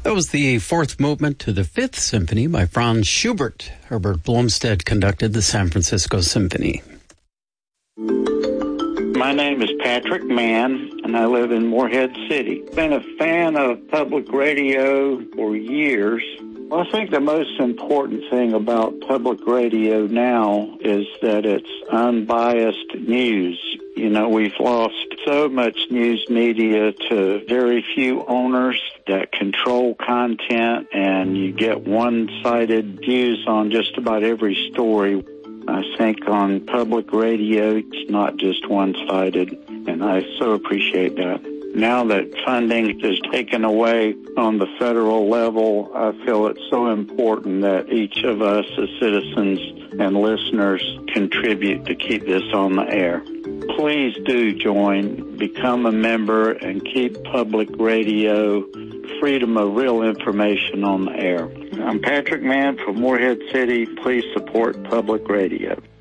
That was the fourth movement to the Fifth Symphony by Franz Schubert. Herbert Blomstead conducted the San Francisco Symphony. My name is Patrick Mann, and I live in Morehead City. Been a fan of public radio for years. Well, I think the most important thing about public radio now is that it's unbiased news. You know, we've lost so much news media to very few owners that control content, and you get one-sided views on just about every story. I think on public radio, it's not just one-sided, and I so appreciate that. Now that funding is taken away on the federal level, I feel it's so important that each of us as citizens and listeners contribute to keep this on the air. Please do join, become a member, and keep public radio, freedom of real information on the air. I'm Patrick Mann from Morehead City. Please support public radio.